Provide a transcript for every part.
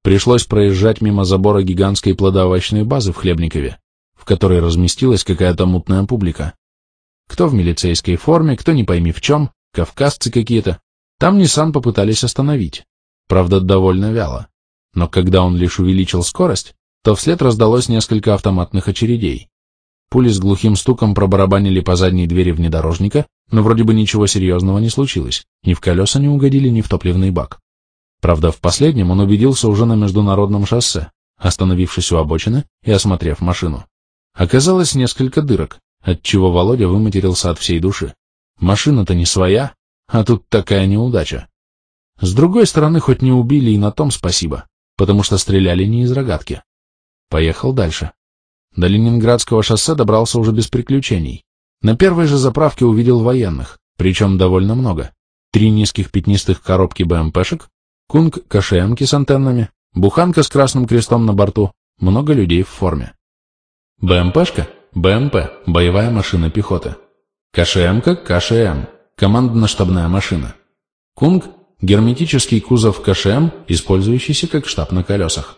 Пришлось проезжать мимо забора гигантской плодоовощной базы в Хлебникове, в которой разместилась какая-то мутная публика. Кто в милицейской форме, кто не пойми в чем, кавказцы какие-то. Там Ниссан попытались остановить, правда, довольно вяло. Но когда он лишь увеличил скорость, то вслед раздалось несколько автоматных очередей. Пули с глухим стуком пробарабанили по задней двери внедорожника, но вроде бы ничего серьезного не случилось, ни в колеса не угодили, ни в топливный бак. Правда, в последнем он убедился уже на международном шоссе, остановившись у обочины и осмотрев машину. Оказалось несколько дырок, отчего Володя выматерился от всей души. Машина-то не своя, а тут такая неудача. С другой стороны, хоть не убили, и на том спасибо, потому что стреляли не из рогатки. Поехал дальше. До Ленинградского шоссе добрался уже без приключений. На первой же заправке увидел военных, причем довольно много. 3 низких пятнистых коробки БМПшек, Кунг КШМки с антеннами, буханка с красным крестом на борту, много людей в форме. БМПшка – БМП, боевая машина пехоты. КШМка – КШМ, командно-штабная машина. Кунг – герметический кузов КШМ, использующийся как штаб на колесах.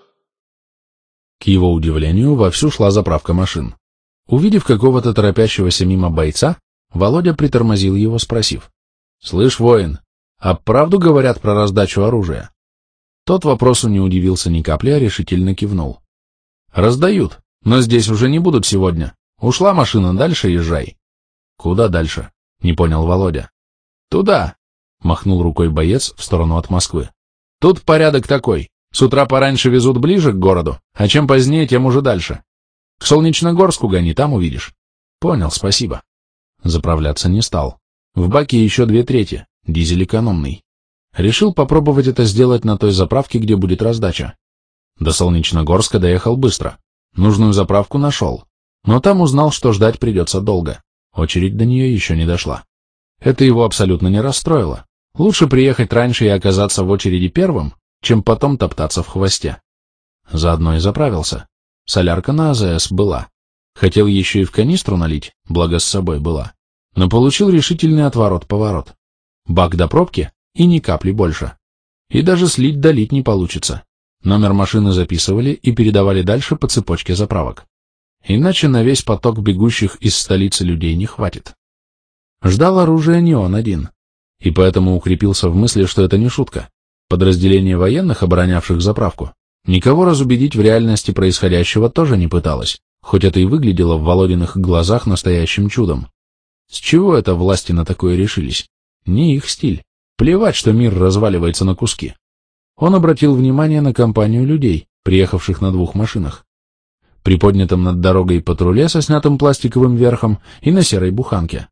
К его удивлению, вовсю шла заправка машин. Увидев какого-то торопящегося мимо бойца, Володя притормозил его, спросив: «Слышь, воин, а правду говорят про раздачу оружия?» Тот вопросу не удивился ни капли, а решительно кивнул. «Раздают, но здесь уже не будут сегодня. Ушла машина, дальше езжай». «Куда дальше?» — не понял Володя. «Туда», — махнул рукой боец в сторону от Москвы. «Тут порядок такой. С утра пораньше везут ближе к городу, а чем позднее, тем уже дальше. К Солнечногорску гони, там увидишь». «Понял, спасибо». Заправляться не стал. В баке еще 2/3, дизель экономный. Решил попробовать это сделать на той заправке, где будет раздача. До Солнечногорска доехал быстро. Нужную заправку нашел. Но там узнал, что ждать придется долго. Очередь до нее еще не дошла. Это его абсолютно не расстроило. Лучше приехать раньше и оказаться в очереди первым, чем потом топтаться в хвосте. Заодно и заправился. Солярка на АЗС была. Хотел еще и в канистру налить, благо с собой была. Но получил решительный отворот-поворот. Бак до пробки и ни капли больше. И даже слить-долить не получится. Номер машины записывали и передавали дальше по цепочке заправок. Иначе на весь поток бегущих из столицы людей не хватит. Ждал оружия не он один. И поэтому укрепился в мысли, что это не шутка. Подразделение военных, оборонявших заправку, никого разубедить в реальности происходящего тоже не пыталось, хоть это и выглядело в Володиных глазах настоящим чудом. С чего это власти на такое решились? Не их стиль. Плевать, что мир разваливается на куски. Он обратил внимание на компанию людей, приехавших на 2 машинах. При поднятом над дорогой патруле со снятым пластиковым верхом и на серой буханке.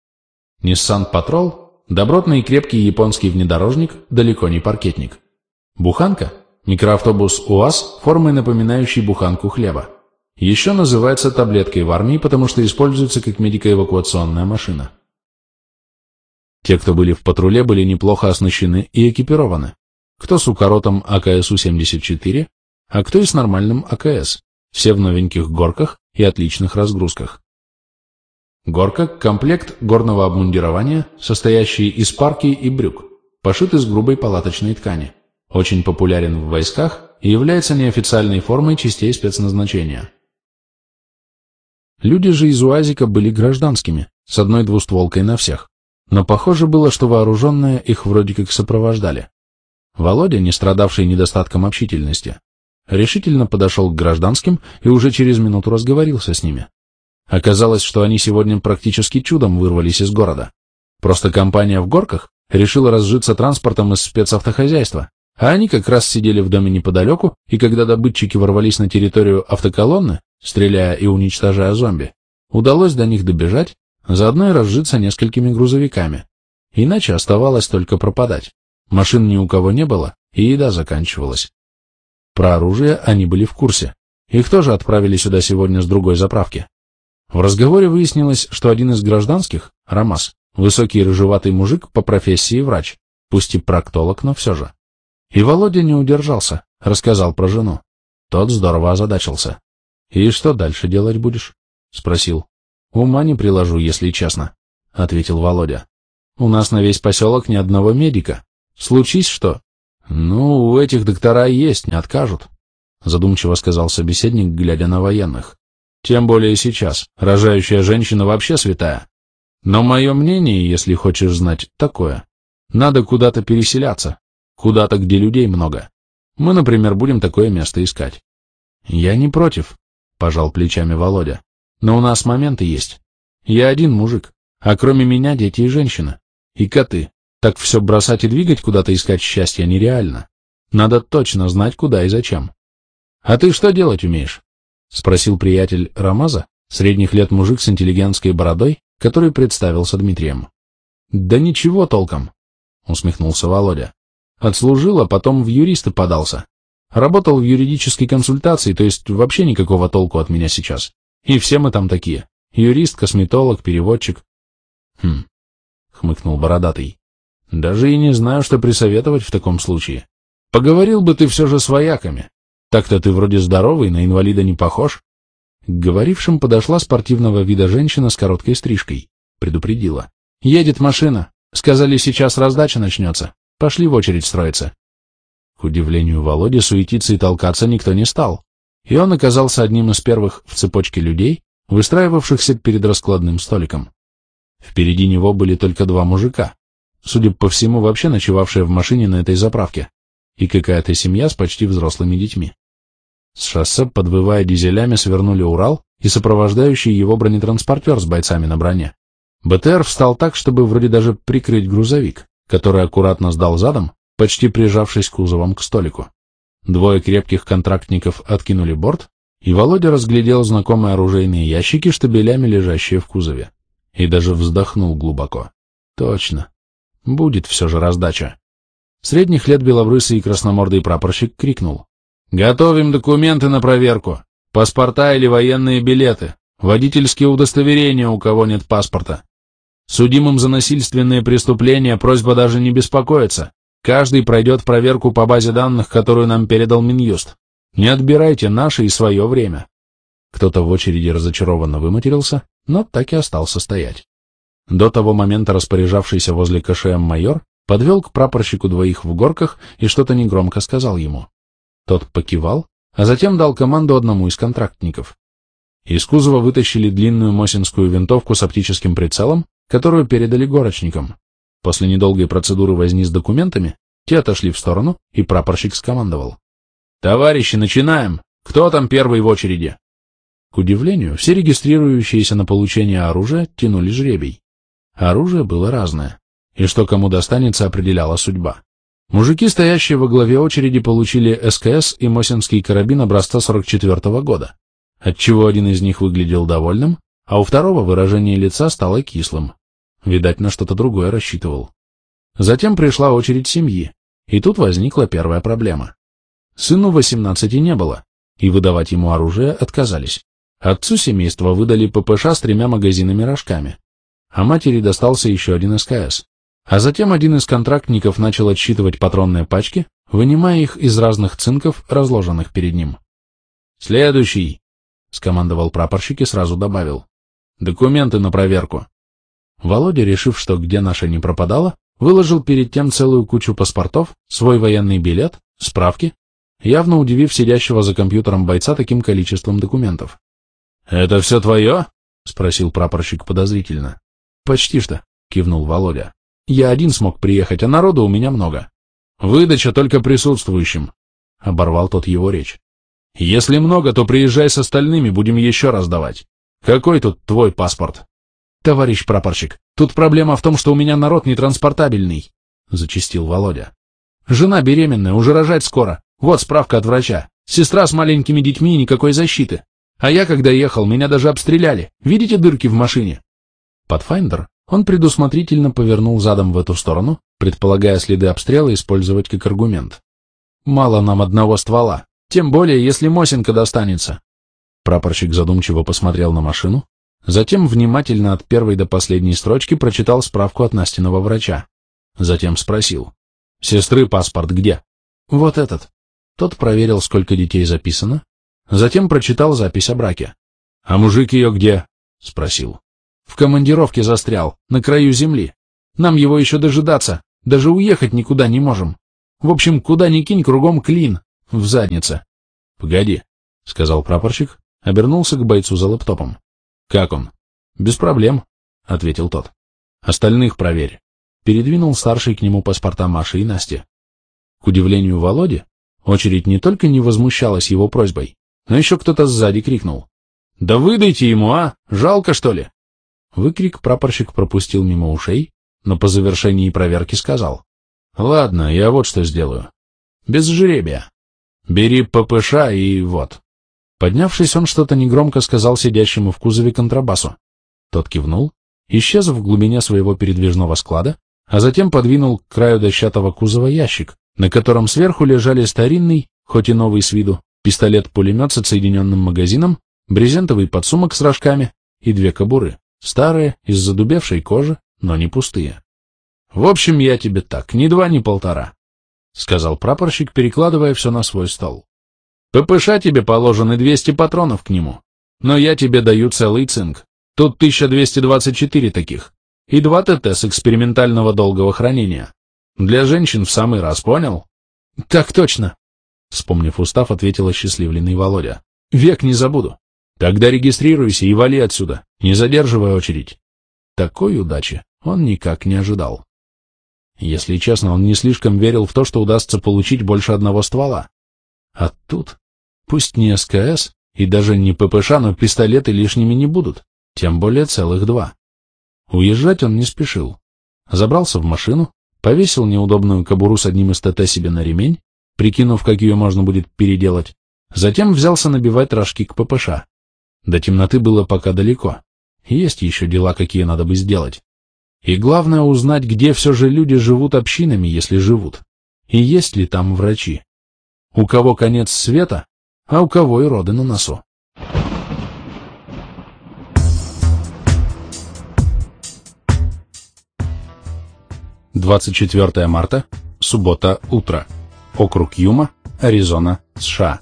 Nissan Patrol – добротный и крепкий японский внедорожник, далеко не паркетник. Буханка – микроавтобус УАЗ, формой напоминающий буханку хлеба. Еще называется таблеткой в армии, потому что используется как медико-эвакуационная машина. Те, кто были в патруле, были неплохо оснащены и экипированы. Кто с укоротом АКСУ-74, а кто и с нормальным АКС, все в новеньких горках и отличных разгрузках. Горка – комплект горного обмундирования, состоящий из парки и брюк, пошит из грубой палаточной ткани, очень популярен в войсках и является неофициальной формой частей спецназначения. Люди же из УАЗика были гражданскими, с одной двустволкой на всех, но похоже было, что вооруженные их вроде как сопровождали. Володя, не страдавший недостатком общительности, решительно подошел к гражданским и уже через минуту разговорился с ними. Оказалось, что они сегодня практически чудом вырвались из города. Просто компания в горках решила разжиться транспортом из спецавтохозяйства, а они как раз сидели в доме неподалеку, и когда добытчики ворвались на территорию автоколонны, стреляя и уничтожая зомби, удалось до них добежать, заодно и разжиться несколькими грузовиками. Иначе оставалось только пропадать. Машин ни у кого не было, и еда заканчивалась. Про оружие они были в курсе. Их тоже отправили сюда сегодня с другой заправки. В разговоре выяснилось, что один из гражданских, Ромас, высокий рыжеватый мужик по профессии врач, пусть и проктолог, но все же. И Володя не удержался, рассказал про жену. Тот здорово озадачился. «И что дальше делать будешь?» — спросил. «Ума не приложу, если честно», — ответил Володя. «У нас на весь поселок ни одного медика. Случись что, Ну, у этих доктора есть, не откажут, задумчиво сказал собеседник, глядя на военных. Тем более сейчас, рожающая женщина вообще святая. Но мое мнение, если хочешь знать, такое. Надо куда-то переселяться, куда-то, где людей много. Мы, например, будем такое место искать. Я не против, пожал плечами Володя. Но у нас моменты есть. Я один мужик, а кроме меня дети и женщина. И коты. Так все бросать и двигать куда-то искать счастья нереально. Надо точно знать, куда и зачем. А ты что делать умеешь? Спросил приятель Рамаза, средних лет мужик с интеллигентской бородой, который представился Дмитрием. Да ничего толком, усмехнулся Володя. Отслужил, а потом в юристы подался. Работал в юридической консультации, то есть вообще никакого толку от меня сейчас. И все мы там такие. Юрист, косметолог, переводчик. Хмыкнул бородатый. Даже и не знаю, что присоветовать в таком случае. Поговорил бы ты все же с вояками. Так-то ты вроде здоровый, на инвалида не похож. К говорившим подошла спортивного вида женщина с короткой стрижкой. Предупредила. Едет машина. Сказали, сейчас раздача начнется. Пошли в очередь строиться. К удивлению Володи, суетиться и толкаться никто не стал. И он оказался одним из первых в цепочке людей, выстраивавшихся перед раскладным столиком. Впереди него были только два мужика, судя по всему, вообще ночевавшие в машине на этой заправке, и какая-то семья с почти взрослыми детьми. С шоссе, подвывая дизелями, свернули Урал и сопровождающий его бронетранспортер с бойцами на броне. БТР встал так, чтобы вроде даже прикрыть грузовик, который аккуратно сдал задом, почти прижавшись кузовом к столику. Двое крепких контрактников откинули борт, и Володя разглядел знакомые оружейные ящики, штабелями лежащие в кузове, и даже вздохнул глубоко. Точно. Будет все же раздача. Средних лет белобрысый и красномордый прапорщик крикнул. «Готовим документы на проверку. Паспорта или военные билеты. Водительские удостоверения, у кого нет паспорта. Судимым за насильственные преступления просьба даже не беспокоиться. Каждый пройдет проверку по базе данных, которую нам передал Минюст. Не отбирайте наше и свое время». Кто-то в очереди разочарованно выматерился, но так и остался стоять. До того момента распоряжавшийся возле КШМ майор подвел к прапорщику двоих в горках и что-то негромко сказал ему. Тот покивал, а затем дал команду одному из контрактников. Из кузова вытащили длинную мосинскую винтовку с оптическим прицелом, которую передали горочникам. После недолгой процедуры возни с документами, те отошли в сторону, и прапорщик скомандовал. «Товарищи, начинаем! Кто там первый в очереди?» К удивлению, все регистрирующиеся на получение оружия тянули жребий. Оружие было разное, и что кому достанется, определяла судьба. Мужики, стоящие во главе очереди, получили СКС и мосинский карабин образца 44-го года, отчего один из них выглядел довольным, а у второго выражение лица стало кислым. Видать, на что-то другое рассчитывал. Затем пришла очередь семьи, и тут возникла первая проблема. Сыну 18 не было, и выдавать ему оружие отказались. Отцу семейства выдали ППШ с 3 магазинами-рожками, а матери достался еще один СКС. А затем один из контрактников начал отсчитывать патронные пачки, вынимая их из разных цинков, разложенных перед ним. «Следующий!» — скомандовал прапорщик и сразу добавил. «Документы на проверку». Володя, решив, что где наша не пропадала, выложил перед тем целую кучу паспортов, свой военный билет, справки, явно удивив сидящего за компьютером бойца таким количеством документов. «Это все твое?» — спросил прапорщик подозрительно. «Почти что», — кивнул Володя. «Я один смог приехать, а народу у меня много». «Выдача только присутствующим», — оборвал тот его речь. «Если много, то приезжай с остальными, будем еще раз давать. Какой тут твой паспорт?» «Товарищ прапорщик, тут проблема в том, что у меня народ нетранспортабельный», — зачастил Володя. «Жена беременная, уже рожать скоро. Вот справка от врача. Сестра с маленькими детьми и никакой защиты. А я, когда ехал, меня даже обстреляли. Видите дырки в машине?» Pathfinder он предусмотрительно повернул задом в эту сторону, предполагая следы обстрела использовать как аргумент. «Мало нам одного ствола, тем более, если Мосинка достанется». Прапорщик задумчиво посмотрел на машину, затем внимательно от первой до последней строчки прочитал справку от Настиного врача. Затем спросил. «Сестры паспорт где?» «Вот этот». Тот проверил, сколько детей записано, затем прочитал запись о браке. «А мужик ее где?» — спросил. «В командировке застрял, на краю земли. Нам его еще дожидаться, даже уехать никуда не можем. В общем, куда ни кинь, кругом клин. В заднице. Погоди, — сказал прапорщик, обернулся к бойцу за лэптопом. Как он? Без проблем, — ответил тот. Остальных проверь. Передвинул старший к нему паспорта Маши и Насти. К удивлению Володи, очередь не только не возмущалась его просьбой, но еще кто-то сзади крикнул. «Да выдайте ему, а! Жалко, что ли?» Выкрик прапорщик пропустил мимо ушей, но по завершении проверки сказал. «Ладно, я вот что сделаю. Без жребия. Бери ППШ и вот». Поднявшись, он что-то негромко сказал сидящему в кузове контрабасу. Тот кивнул, исчез в глубине своего передвижного склада, а затем подвинул к краю дощатого кузова ящик, на котором сверху лежали старинный, хоть и новый с виду, пистолет-пулемет с отсоединенным магазином, брезентовый подсумок с рожками и две кобуры, старые, из задубевшей кожи, но не пустые. «В общем, я тебе так, ни два, ни полтора», — сказал прапорщик, перекладывая все на свой стол. «ППШ тебе положены 200 патронов к нему, но я тебе даю целый цинк. Тут 1224 таких, и 2 ТТ с экспериментального долгого хранения. Для женщин в самый раз, понял?» «Так точно», — вспомнив устав, ответил осчастливленный Володя. «Век не забуду». «Тогда регистрируйся и вали отсюда, не задерживай очередь». Такой удачи он никак не ожидал. Если честно, он не слишком верил в то, что удастся получить больше одного ствола. А тут, пусть не СКС и даже не ППШ, но пистолеты лишними не будут, тем более целых 2. Уезжать он не спешил. Забрался в машину, повесил неудобную кобуру с одним из ТТ себе на ремень, прикинув, как ее можно будет переделать, затем взялся набивать рожки к ППШ. До темноты было пока далеко. Есть еще дела, какие надо бы сделать. И главное узнать, где все же люди живут общинами, если живут. И есть ли там врачи. У кого конец света, а у кого и роды на носу. — 24 марта, суббота, утро. Округ Юма, Аризона, США.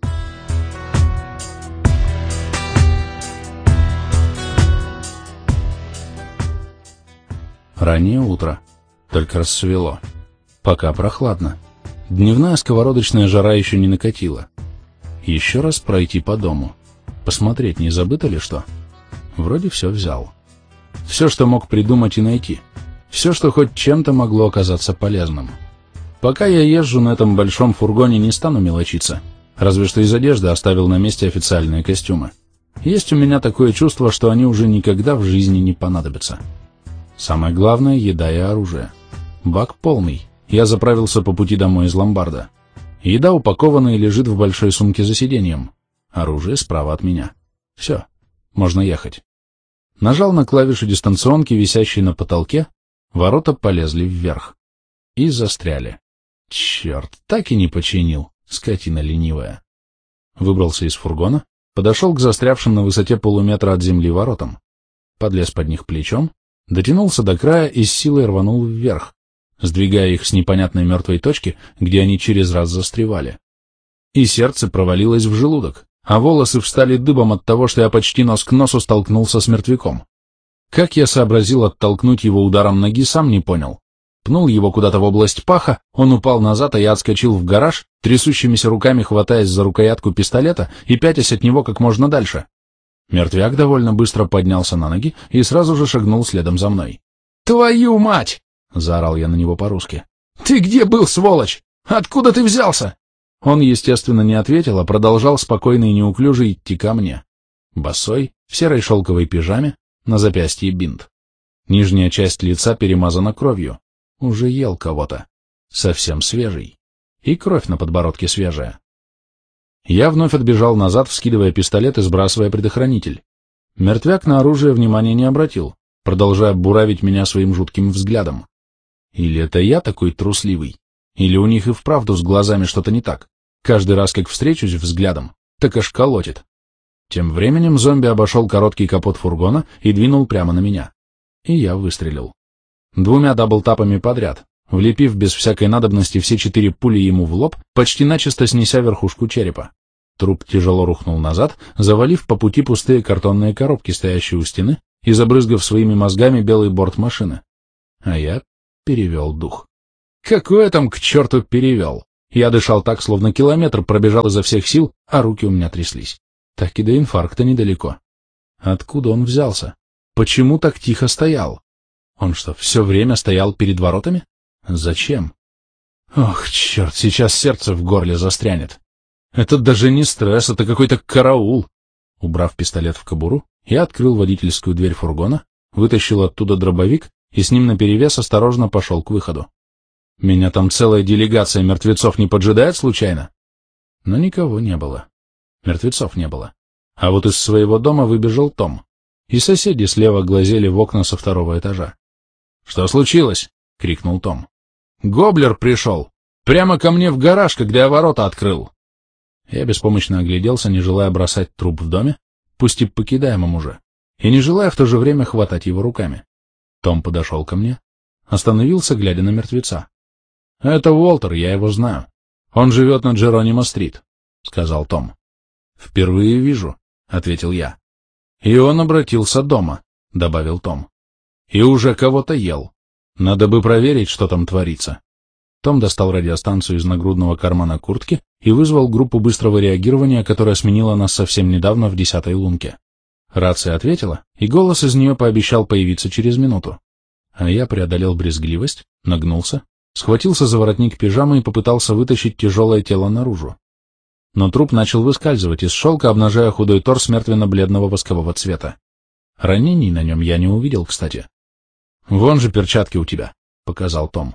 Раннее утро. Только рассвело. Пока прохладно. Дневная сковородочная жара еще не накатила. Еще раз пройти по дому. Посмотреть, не забыто ли что. Вроде все взял. Все, что мог придумать и найти. Все, что хоть чем-то могло оказаться полезным. Пока я езжу на этом большом фургоне, не стану мелочиться. Разве что из одежды оставил на месте официальные костюмы. Есть у меня такое чувство, что они уже никогда в жизни не понадобятся. Самое главное — еда и оружие. Бак полный. Я заправился по пути домой из ломбарда. Еда упакована и лежит в большой сумке за сиденьем. Оружие справа от меня. Все, можно ехать. Нажал на клавишу дистанционки, висящей на потолке. Ворота полезли вверх. И застряли. Черт, так и не починил, скотина ленивая. Выбрался из фургона, подошел к застрявшим на высоте полуметра от земли воротам. Подлез под них плечом, дотянулся до края и с силой рванул вверх, сдвигая их с непонятной мертвой точки, где они через раз застревали. И сердце провалилось в желудок, а волосы встали дыбом от того, что я почти нос к носу столкнулся с мертвяком. Как я сообразил оттолкнуть его ударом ноги, сам не понял. Пнул его куда-то в область паха, он упал назад, а я отскочил в гараж, трясущимися руками хватаясь за рукоятку пистолета и пятясь от него как можно дальше. Мертвяк довольно быстро поднялся на ноги и сразу же шагнул следом за мной. «Твою мать!» — заорал я на него по-русски. «Ты где был, сволочь? Откуда ты взялся?» Он, естественно, не ответил, а продолжал спокойно и неуклюже идти ко мне. Босой, в серой шелковой пижаме, на запястье бинт. Нижняя часть лица перемазана кровью. Уже ел кого-то. Совсем свежий. И кровь на подбородке свежая. Я вновь отбежал назад, вскидывая пистолет и сбрасывая предохранитель. Мертвяк на оружие внимания не обратил, продолжая буравить меня своим жутким взглядом. Или это я такой трусливый, или у них и вправду с глазами что-то не так. Каждый раз, как встречусь взглядом, так аж колотит. Тем временем зомби обошел короткий капот фургона и двинул прямо на меня. И я выстрелил. 2 даблтапами подряд, влепив без всякой надобности все 4 пули ему в лоб, почти начисто снеся верхушку черепа. Труп тяжело рухнул назад, завалив по пути пустые картонные коробки, стоящие у стены, и забрызгав своими мозгами белый борт машины. А я перевел дух. Какой я там к черту перевел? Я дышал так, словно километр пробежал изо всех сил, а руки у меня тряслись. Так и до инфаркта недалеко. Откуда он взялся? Почему так тихо стоял? Он что, все время стоял перед воротами? Зачем? Ох, черт, сейчас сердце в горле застрянет. Это даже не стресс, это какой-то караул. Убрав пистолет в кобуру, я открыл водительскую дверь фургона, вытащил оттуда дробовик и с ним наперевес осторожно пошел к выходу. Меня там целая делегация мертвецов не поджидает случайно? Но никого не было. Мертвецов не было. А вот из своего дома выбежал Том, и соседи слева глазели в окна со второго этажа. — Что случилось? — крикнул Том. — Гоблер пришел! Прямо ко мне в гараж, когда я ворота открыл! Я беспомощно огляделся, не желая бросать труп в доме, пусть и покидаемом уже, и не желая в то же время хватать его руками. Том подошел ко мне, остановился, глядя на мертвеца. — Это Уолтер, я его знаю. Он живет на Джеронимо-стрит, — сказал Том. — Впервые вижу, — ответил я. — И он обратился дома, — добавил Том. — И уже кого-то ел. Надо бы проверить, что там творится. Том достал радиостанцию из нагрудного кармана куртки и вызвал группу быстрого реагирования, которая сменила нас совсем недавно в 10-й лунке. Рация ответила, и голос из нее пообещал появиться через минуту. А я преодолел брезгливость, нагнулся, схватился за воротник пижамы и попытался вытащить тяжелое тело наружу. Но труп начал выскальзывать из шелка, обнажая худой торс мертвенно-бледного воскового цвета. Ранений на нем я не увидел, кстати. — Вон же перчатки у тебя, — показал Том.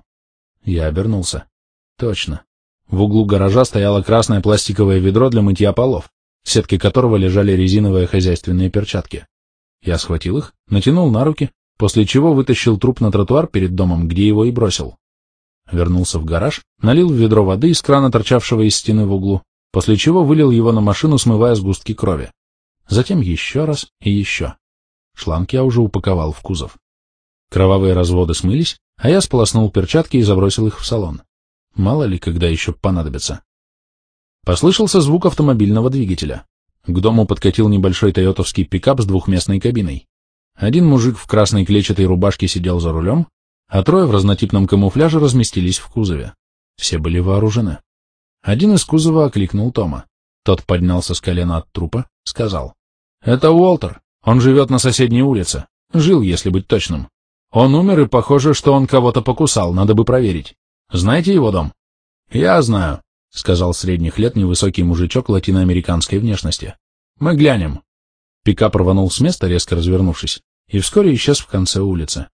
Я обернулся. Точно. В углу гаража стояло красное пластиковое ведро для мытья полов, в сетке которого лежали резиновые хозяйственные перчатки. Я схватил их, натянул на руки, после чего вытащил труп на тротуар перед домом, где его и бросил. Вернулся в гараж, налил в ведро воды из крана, торчавшего из стены в углу, после чего вылил его на машину, смывая сгустки крови. Затем еще раз и еще. Шланг я уже упаковал в кузов. Кровавые разводы смылись, а я сполоснул перчатки и забросил их в салон. Мало ли, когда еще понадобится. Послышался звук автомобильного двигателя. К дому подкатил небольшой тойотовский пикап с двухместной кабиной. Один мужик в красной клетчатой рубашке сидел за рулем, а трое в разнотипном камуфляже разместились в кузове. Все были вооружены. Один из кузова окликнул Тома. Тот поднялся с колена от трупа, сказал: «Это Уолтер, он живет на соседней улице. Жил, если быть точным. Он умер, и похоже, что он кого-то покусал, надо бы проверить. Знаете его дом?» «Я знаю», — сказал средних лет невысокий мужичок латиноамериканской внешности. «Мы глянем». Пикап рванул с места, резко развернувшись, и вскоре исчез в конце улицы.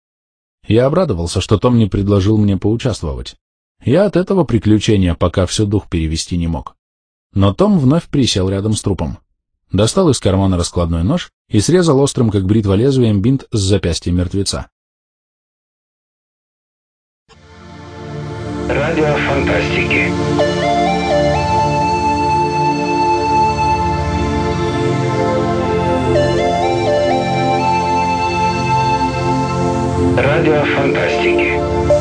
Я обрадовался, что Том не предложил мне поучаствовать. Я от этого приключения пока все дух перевести не мог. Но Том вновь присел рядом с трупом. Достал из кармана раскладной нож и срезал острым, как бритва, лезвием бинт с запястья мертвеца. Радио фантастики. Радио фантастики.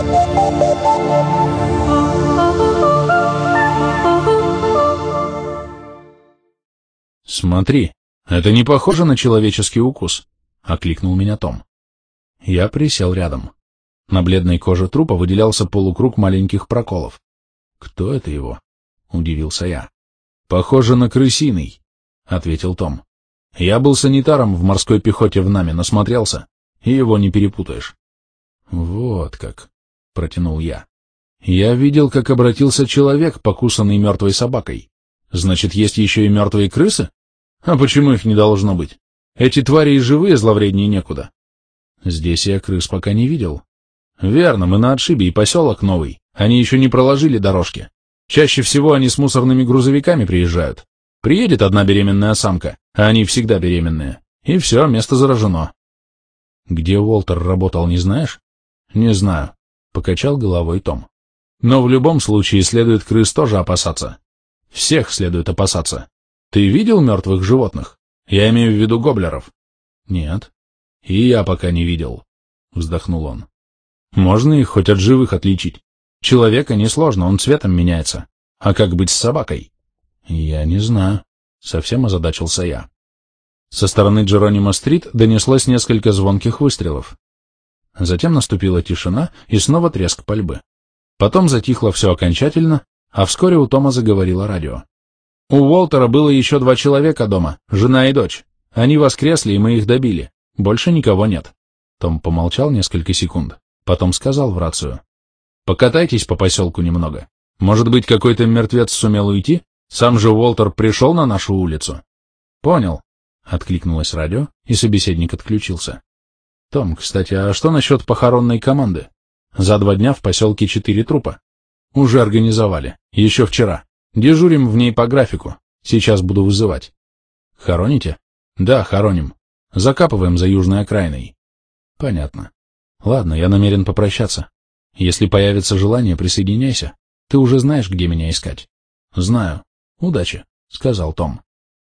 «Смотри, это не похоже на человеческий укус», — окликнул меня Том. Я присел рядом. На бледной коже трупа выделялся полукруг маленьких проколов. «Кто это его?» — удивился я. «Похоже на крысиный», — ответил Том. «Я был санитаром в морской пехоте в Наме, насмотрелся, и его не перепутаешь». «Вот как», — протянул я. «Я видел, как обратился человек, покусанный мертвой собакой. Значит, есть еще и мертвые крысы? А почему их не должно быть? Эти твари и живые, зловреднее некуда». «Здесь я крыс пока не видел». «Верно, мы на отшибе, и поселок новый. Они еще не проложили дорожки. Чаще всего они с мусорными грузовиками приезжают. Приедет одна беременная самка, а они всегда беременные. И все, место заражено». «Где Уолтер работал, не знаешь?» «Не знаю», — покачал головой Том. «Но в любом случае следует крыс тоже опасаться. Всех следует опасаться. Ты видел мертвых животных? Я имею в виду гоблеров». «Нет». «И я пока не видел», — вздохнул он. «Можно их хоть от живых отличить? Человека несложно, он цветом меняется. А как быть с собакой?» «Я не знаю», — совсем озадачился я. Со стороны Джеронимо-стрит донеслось несколько звонких выстрелов. Затем наступила тишина и снова треск пальбы. Потом затихло все окончательно, а вскоре у Тома заговорило радио. «У Уолтера было еще 2 человека дома, жена и дочь. Они воскресли, и мы их добили. Больше никого нет». Том помолчал несколько секунд, потом сказал в рацию. «Покатайтесь по поселку немного. Может быть, какой-то мертвец сумел уйти? Сам же Уолтер пришел на нашу улицу». «Понял», — откликнулось радио, и собеседник отключился. «Том, кстати, а что насчет похоронной команды? За 2 дня в поселке 4 трупа. Уже организовали, еще вчера. Дежурим в ней по графику. Сейчас буду вызывать». «Хороните?» «Да, хороним. Закапываем за южной окраиной». «Понятно. Ладно, я намерен попрощаться. Если появится желание, присоединяйся. Ты уже знаешь, где меня искать». «Знаю. Удачи», — сказал Том.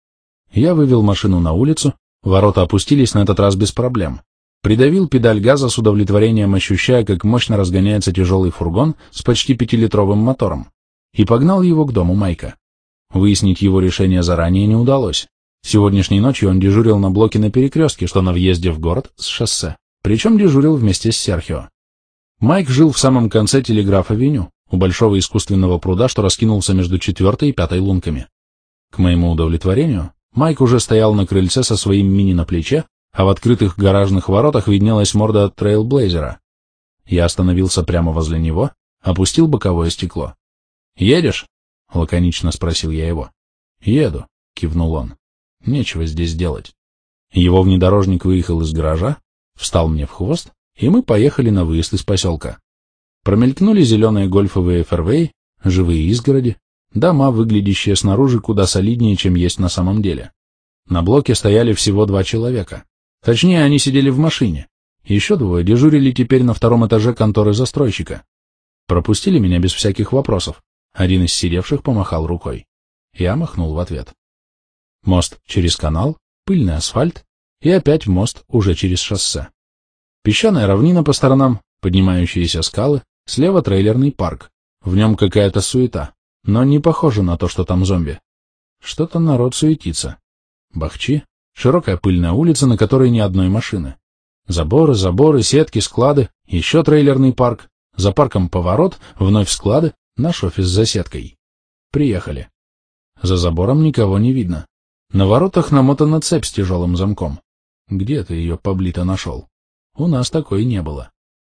Я вывел машину на улицу, ворота опустились на этот раз без проблем. Придавил педаль газа с удовлетворением, ощущая, как мощно разгоняется тяжелый фургон с почти 5-литровым мотором, и погнал его к дому Майка. Выяснить его решение заранее не удалось. Сегодняшней ночью он дежурил на блоке на перекрестке, что на въезде в город с шоссе, причем дежурил вместе с Серхио. Майк жил в самом конце Телеграф-авеню, у большого искусственного пруда, что раскинулся между 4-й и 5-й лунками. К моему удовлетворению, Майк уже стоял на крыльце со своим мини на плече, а в открытых гаражных воротах виднелась морда трейлблейзера. Я остановился прямо возле него, опустил боковое стекло. «Едешь?» — лаконично спросил я его. «Еду», — кивнул он. «Нечего здесь делать». Его внедорожник выехал из гаража, встал мне в хвост, и мы поехали на выезд из поселка. Промелькнули зеленые гольфовые фэрвей, живые изгороди, дома, выглядящие снаружи куда солиднее, чем есть на самом деле. На блоке стояли всего 2 человека. Точнее, они сидели в машине. Еще 2 дежурили теперь на 2-м этаже конторы застройщика. Пропустили меня без всяких вопросов. Один из сидевших помахал рукой. Я махнул в ответ. Мост через канал, пыльный асфальт и опять мост уже через шоссе. Песчаная равнина по сторонам, поднимающиеся скалы, слева трейлерный парк. В нем какая-то суета, но не похоже на то, что там зомби. Что-то народ суетится. Бахчи, широкая пыльная улица, на которой ни одной машины. Заборы, сетки, склады, еще трейлерный парк. За парком поворот, вновь склады, наш офис за сеткой. Приехали. За забором никого не видно. На воротах намотана цепь с тяжелым замком. Где ты ее, Паблито, нашел? У нас такой не было.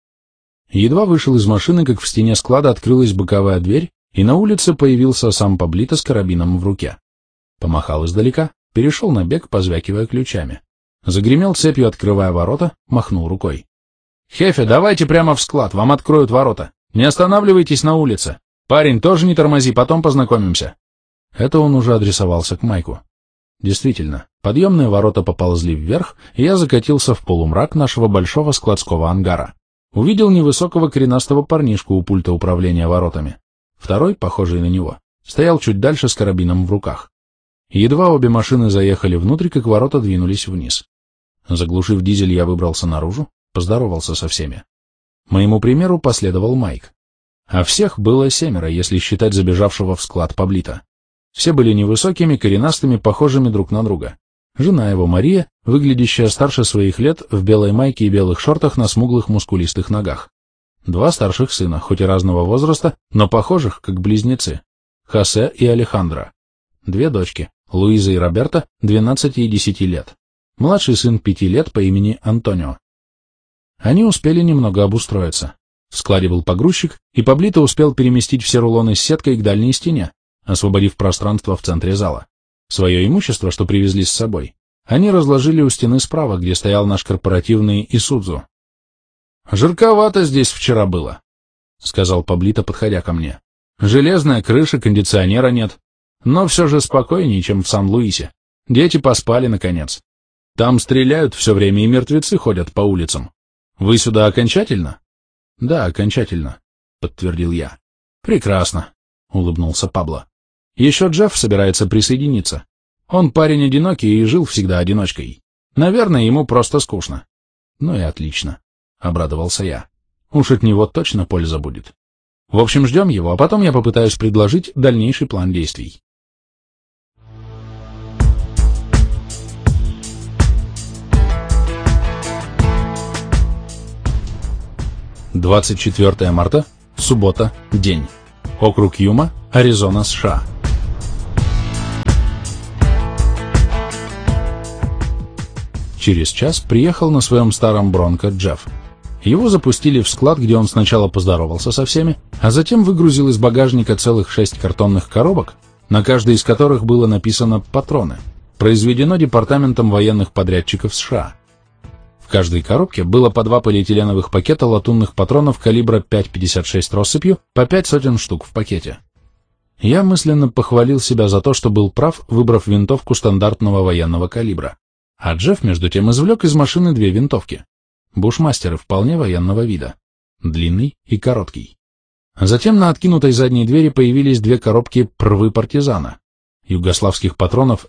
Едва вышел из машины, как в стене склада открылась боковая дверь, и на улице появился сам Паблито с карабином в руке. Помахал издалека, перешел на бег, позвякивая ключами. Загремел цепью, открывая ворота, махнул рукой. «Хефе, давайте прямо в склад, вам откроют ворота. Не останавливайтесь на улице. Парень, тоже не тормози, потом познакомимся». Это он уже адресовался к Майку. Действительно, подъемные ворота поползли вверх, и я закатился в полумрак нашего большого складского ангара. Увидел невысокого коренастого парнишку у пульта управления воротами. Второй, похожий на него, стоял чуть дальше с карабином в руках. Едва обе машины заехали внутрь, как ворота двинулись вниз. Заглушив дизель, я выбрался наружу, поздоровался со всеми. Моему примеру последовал Майк. А всех было 7, если считать забежавшего в склад Паблито. Все были невысокими, коренастыми, похожими друг на друга. Жена его, Мария, выглядящая старше своих лет, в белой майке и белых шортах на смуглых мускулистых ногах. 2 старших сына, хоть и разного возраста, но похожих, как близнецы. Хосе и Алехандро. 2 дочки, Луиза и Роберта, 12 и 10 лет. Младший сын 5 лет по имени Антонио. Они успели немного обустроиться. В складе был погрузчик, и Паблито успел переместить все рулоны с сеткой к дальней стене, освободив пространство в центре зала. Свое имущество, что привезли с собой, они разложили у стены справа, где стоял наш корпоративный Исудзу. «Жарковато здесь вчера было», — сказал Паблито, подходя ко мне. «Железная крыша, кондиционера нет. Но все же спокойнее, чем в Сан-Луисе. Дети поспали, наконец. Там стреляют все время, и мертвецы ходят по улицам. Вы сюда окончательно?» «Да, окончательно», — подтвердил я. «Прекрасно», — улыбнулся Пабло. «Еще Джефф собирается присоединиться. Он парень одинокий и жил всегда одиночкой. Наверное, ему просто скучно». «Ну и отлично», — обрадовался я. «Уж от него точно польза будет. В общем, ждем его, а потом я попытаюсь предложить дальнейший план действий». «24 марта, Суббота. День. Округ Юма, Аризона, США. Через час приехал на своем старом Бронко Джефф. Его запустили в склад, где он сначала поздоровался со всеми, а затем выгрузил из багажника целых 6 картонных коробок, на каждой из которых было написано «Патроны», произведено Департаментом военных подрядчиков США. В каждой коробке было по 2 полиэтиленовых пакета латунных патронов калибра 5,56 россыпью, по 5 сотен штук в пакете. Я мысленно похвалил себя за то, что был прав, выбрав винтовку стандартного военного калибра. А Джефф, между тем, извлек из машины 2 винтовки. Бушмастеры вполне военного вида. Длинный и короткий. Затем на откинутой задней двери появились 2 коробки «Првы партизана». Югославских патронов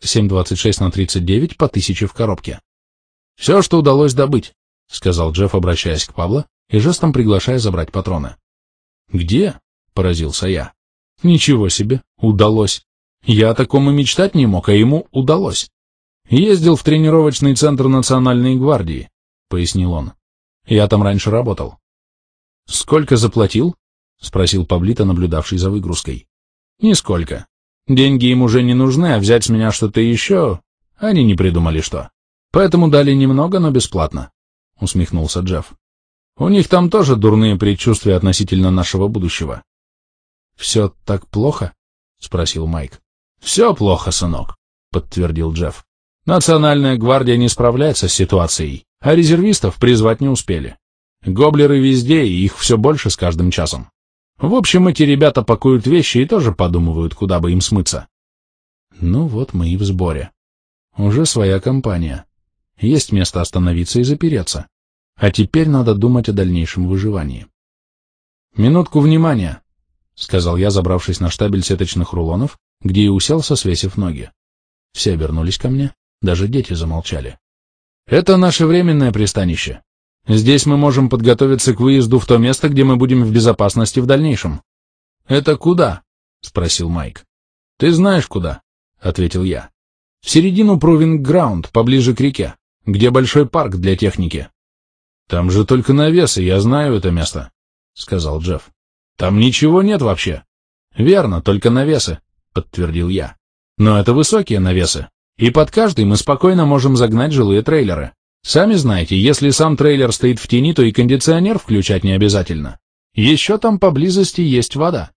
7,26×39 по 1000 в коробке. «Все, что удалось добыть», — сказал Джефф, обращаясь к Пабло и жестом приглашая забрать патроны. «Где?» — поразился я. «Ничего себе, удалось. Я о таком и мечтать не мог, а ему удалось. Ездил в тренировочный центр Национальной гвардии», — пояснил он. «Я там раньше работал». «Сколько заплатил?» — спросил Паблито, наблюдавший за выгрузкой. «Нисколько. Деньги им уже не нужны, а взять с меня что-то еще они не придумали что. Поэтому дали немного, но бесплатно», — усмехнулся Джефф. «У них там тоже дурные предчувствия относительно нашего будущего». «Все так плохо?» — спросил Майк. «Все плохо, сынок», — подтвердил Джефф. «Национальная гвардия не справляется с ситуацией, а резервистов призвать не успели. Гоблеры везде, и их все больше с каждым часом. В общем, эти ребята пакуют вещи и тоже подумывают, куда бы им смыться». «Ну вот мы и в сборе. Уже своя компания. Есть место остановиться и запереться. А теперь надо думать о дальнейшем выживании». «Минутку внимания», — сказал я, забравшись на штабель сеточных рулонов, где и уселся, свесив ноги. Все обернулись ко мне, даже дети замолчали. «Это наше временное пристанище. Здесь мы можем подготовиться к выезду в то место, где мы будем в безопасности в дальнейшем». «Это куда?» — спросил Майк. «Ты знаешь куда», — ответил я. «В середину Провинг-Граунд, поближе к реке, где большой парк для техники». «Там же только навесы, я знаю это место», — сказал Джефф. «Там ничего нет вообще». «Верно, только навесы», — подтвердил я. «Но это высокие навесы, и под каждый мы спокойно можем загнать жилые трейлеры. Сами знаете, если сам трейлер стоит в тени, то и кондиционер включать не обязательно. Еще там поблизости есть вода».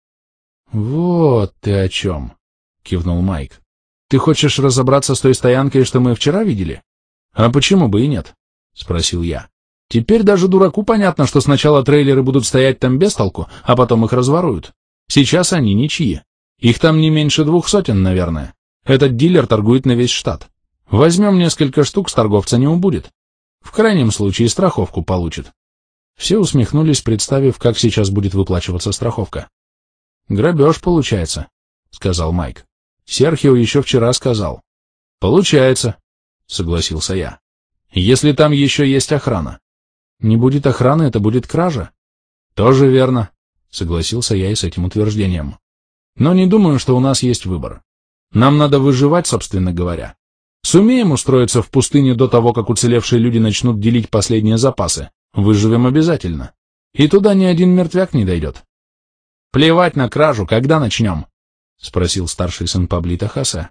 «Вот ты о чем», — кивнул Майк. «Ты хочешь разобраться с той стоянкой, что мы вчера видели?» «А почему бы и нет?» — спросил я. «Теперь даже дураку понятно, что сначала трейлеры будут стоять там без толку, а потом их разворуют. Сейчас они ничьи. Их там не меньше 200, наверное. Этот дилер торгует на весь штат. Возьмем несколько штук, с торговца не убудет. В крайнем случае страховку получит». Все усмехнулись, представив, как сейчас будет выплачиваться страховка. «Грабеж получается», — сказал Майк. «Серхио еще вчера сказал». «Получается», — согласился я. «Если там еще есть охрана». «Не будет охраны, это будет кража». «Тоже верно», — согласился я и с этим утверждением. «Но не думаю, что у нас есть выбор. Нам надо выживать, собственно говоря. Сумеем устроиться в пустыне до того, как уцелевшие люди начнут делить последние запасы. Выживем обязательно. И туда ни один мертвяк не дойдет». «Плевать на кражу, когда начнем?» — спросил старший сын Паблито Хосе.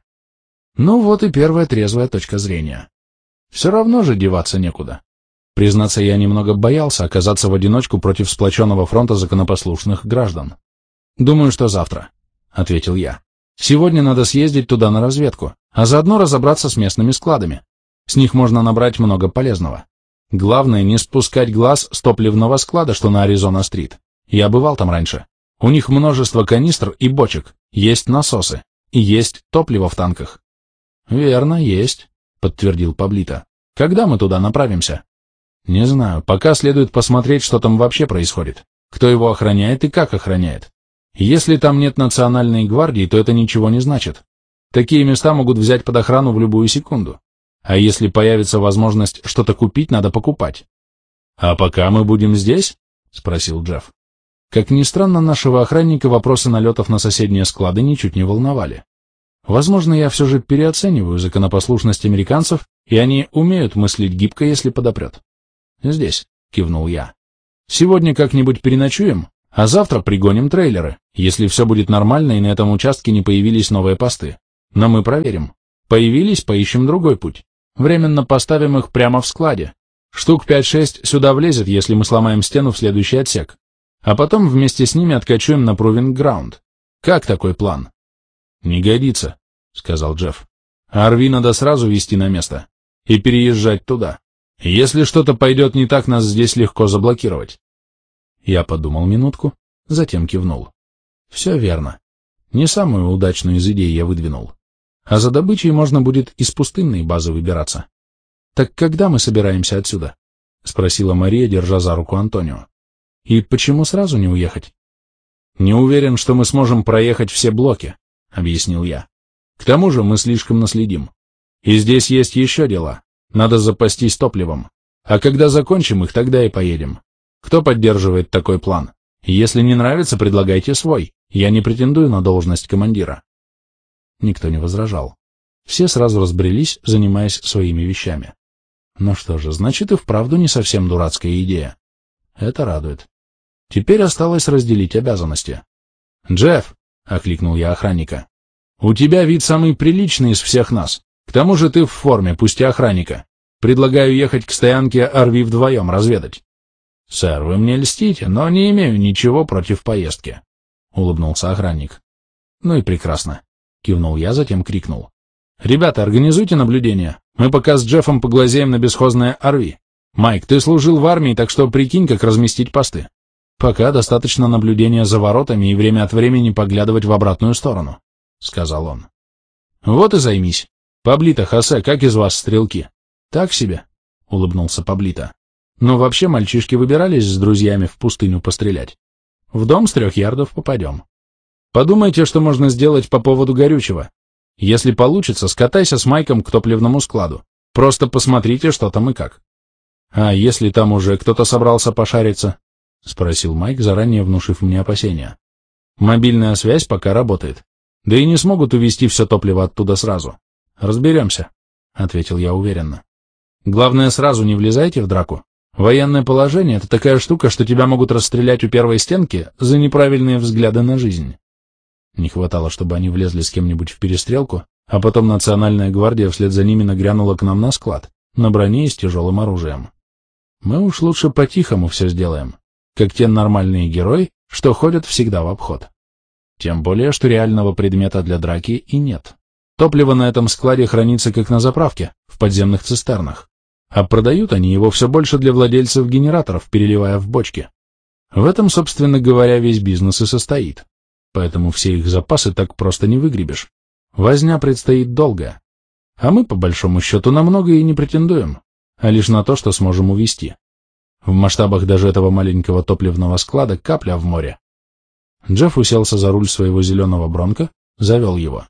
Ну вот и первая трезвая точка зрения. Все равно же деваться некуда. Признаться, я немного боялся оказаться в одиночку против сплоченного фронта законопослушных граждан. «Думаю, что завтра», — ответил я. «Сегодня надо съездить туда на разведку, а заодно разобраться с местными складами. С них можно набрать много полезного. Главное, не спускать глаз с топливного склада, что на Аризона-стрит. Я бывал там раньше. У них множество канистр и бочек, есть насосы, и есть топливо в танках». «Верно, есть», — подтвердил Паблито. «Когда мы туда направимся?» «Не знаю, пока следует посмотреть, что там вообще происходит, кто его охраняет и как охраняет. Если там нет национальной гвардии, то это ничего не значит. Такие места могут взять под охрану в любую секунду. А если появится возможность что-то купить, надо покупать». «А пока мы будем здесь?» — спросил Джефф. Как ни странно, нашего охранника вопросы налетов на соседние склады ничуть не волновали. Возможно, я все же переоцениваю законопослушность американцев, и они умеют мыслить гибко, если подопрет. «Здесь», — кивнул я. «Сегодня как-нибудь переночуем, А завтра пригоним трейлеры, если все будет нормально и на этом участке не появились новые посты. Но мы проверим. Появились, поищем другой путь. Временно поставим их прямо в складе. Штук 5-6 сюда влезет, если мы сломаем стену в следующий отсек. А потом вместе с ними откачуем на Proving Ground. Как такой план? Не годится, сказал Джефф. RV надо сразу везти на место и переезжать туда. Если что-то пойдет не так, нас здесь легко заблокировать. Я подумал минутку, затем кивнул. Все верно. Не самую удачную из идей я выдвинул. А за добычей можно будет из пустынной базы выбираться. Так когда мы собираемся отсюда? Спросила Мария, держа за руку Антонио. И почему сразу не уехать? Не уверен, что мы сможем проехать все блоки, объяснил я. К тому же мы слишком наследим. И здесь есть еще дела. Надо запастись топливом. А когда закончим их, тогда и поедем. Кто поддерживает такой план? Если не нравится, предлагайте свой. Я не претендую на должность командира. Никто не возражал. Все сразу разбрелись, занимаясь своими вещами. Ну что же, значит и вправду не совсем дурацкая идея. Это радует. Теперь осталось разделить обязанности. «Джефф», — окликнул я охранника, — «у тебя вид самый приличный из всех нас. К тому же ты в форме, пусть и охранника. Предлагаю ехать к стоянке RV вдвоем разведать». «Сэр, вы мне льстите, но не имею ничего против поездки», — улыбнулся охранник. «Ну и прекрасно», — кивнул я, затем крикнул. «Ребята, организуйте наблюдение. Мы пока с Джеффом поглазеем на бесхозное RV. Майк, ты служил в армии, так что прикинь, как разместить посты. Пока достаточно наблюдения за воротами и время от времени поглядывать в обратную сторону», — сказал он. «Вот и займись. Паблито, Хосе, как из вас стрелки?» «Так себе», — улыбнулся Паблито. «Но вообще мальчишки выбирались с друзьями в пустыню пострелять. В дом с 3 ярдов попадем. Подумайте, что можно сделать по поводу горючего. Если получится, скатайся с Майком к топливному складу. Просто посмотрите, что там и как». «А если там уже кто-то собрался пошариться?» — спросил Майк, заранее внушив мне опасения. «Мобильная связь пока работает. Да и не смогут увезти все топливо оттуда сразу. Разберемся», — ответил я уверенно. «Главное, сразу не влезайте в драку. Военное положение — это такая штука, что тебя могут расстрелять у первой стенки за неправильные взгляды на жизнь». Не хватало, чтобы они влезли с кем-нибудь в перестрелку, а потом Национальная гвардия вслед за ними нагрянула к нам на склад, на броне и с тяжелым оружием. Мы уж лучше по-тихому все сделаем, как те нормальные герои, что ходят всегда в обход. Тем более, что реального предмета для драки и нет. Топливо на этом складе хранится как на заправке, в подземных цистернах. А продают они его все больше для владельцев генераторов, переливая в бочки. В этом, собственно говоря, весь бизнес и состоит. Поэтому все их запасы так просто не выгребешь. Возня предстоит долгая. А мы, по большому счету, на многое и не претендуем, а лишь на то, что сможем увезти. В масштабах даже этого маленького топливного склада капля в море. Джефф уселся за руль своего зеленого Бронко, завел его.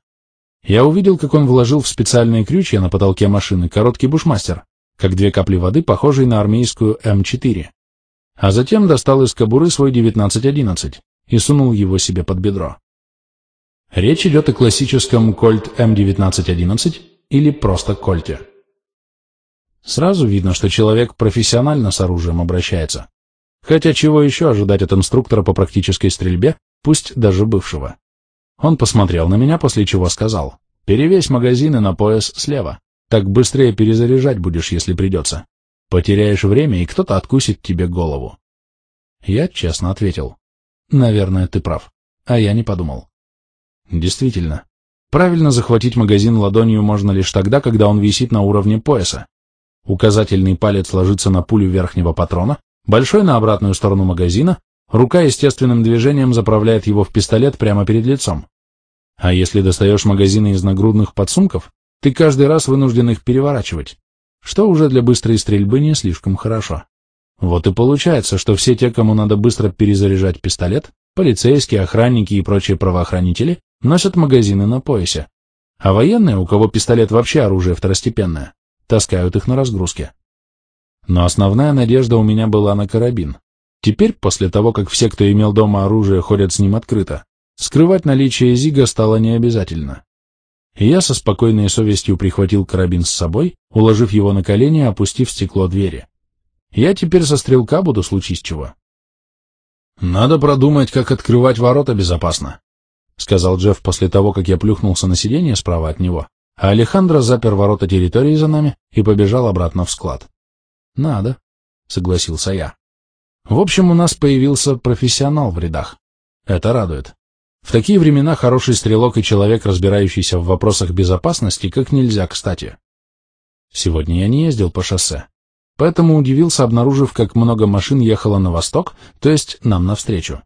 Я увидел, как он вложил в специальные крючья на потолке машины короткий бушмастер, как 2 капли воды, похожий на армейскую М4. А затем достал из кобуры свой 1911 и сунул его себе под бедро. Речь идет о классическом Colt М1911 или просто Кольте. Сразу видно, что человек профессионально с оружием обращается. Хотя чего еще ожидать от инструктора по практической стрельбе, пусть даже бывшего. Он посмотрел на меня, после чего сказал: «Перевесь магазины на пояс слева. Так быстрее перезаряжать будешь, если придется. Потеряешь время, и кто-то откусит тебе голову». Я честно ответил: «Наверное, ты прав». А я не подумал. Действительно, правильно захватить магазин ладонью можно лишь тогда, когда он висит на уровне пояса. Указательный палец ложится на пулю верхнего патрона, большой на обратную сторону магазина, рука естественным движением заправляет его в пистолет прямо перед лицом. А если достаешь магазины из нагрудных подсумков, ты каждый раз вынужден их переворачивать, что уже для быстрой стрельбы не слишком хорошо. Вот и получается, что все те, кому надо быстро перезаряжать пистолет, полицейские, охранники и прочие правоохранители, носят магазины на поясе. А военные, у кого пистолет вообще оружие второстепенное, таскают их на разгрузке. Но основная надежда у меня была на карабин. Теперь, после того, как все, кто имел дома оружие, ходят с ним открыто, скрывать наличие ЗИГа стало необязательно. И я со спокойной совестью прихватил карабин с собой, уложив его на колени и опустив стекло двери. Я теперь со стрелка буду, случись чего. «Надо продумать, как открывать ворота безопасно», — сказал Джефф после того, как я плюхнулся на сиденье справа от него, а Алехандро запер ворота территории за нами и побежал обратно в склад. «Надо», — согласился я. «В общем, у нас появился профессионал в рядах. Это радует. В такие времена хороший стрелок и человек, разбирающийся в вопросах безопасности, как нельзя кстати. Сегодня я не ездил по шоссе, поэтому удивился, обнаружив, как много машин ехало на восток, то есть нам навстречу.